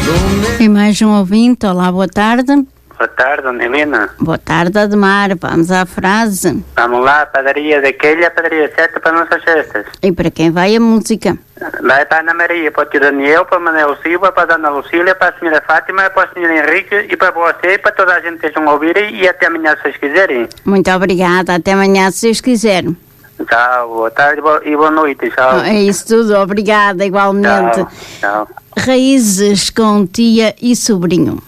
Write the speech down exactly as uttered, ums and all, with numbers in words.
E mais um ouvinte, olá, boa tarde. Boa tarde, dona Helena. Boa tarde, Ademar, vamos à frase. Vamos lá, padaria daquele, a padaria certa para nossas festas. E para quem vai a música? Vai para a Ana Maria, para o tio Daniel, para a Manel Silva, para a Dona Lucília, para a senhora Fátima, para o senhor Henrique e para você e para toda a gente que estejam a ouvir e até amanhã se vocês quiserem. Muito obrigada, até amanhã se vocês quiserem. Tchau, boa tarde e boa noite, tchau. É isso tudo, obrigada igualmente. Tchau, tchau. Raízes com tia e sobrinho.